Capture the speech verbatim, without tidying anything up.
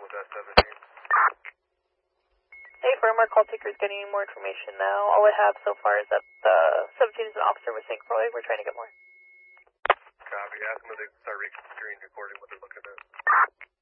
with that seventeen. Hey, firmware call taker's getting you more information now. All I have so far is that the seventeen is an officer with Saint Croix. We're trying to get more. Copy. Ask them when they start re- screen recording what they're looking at.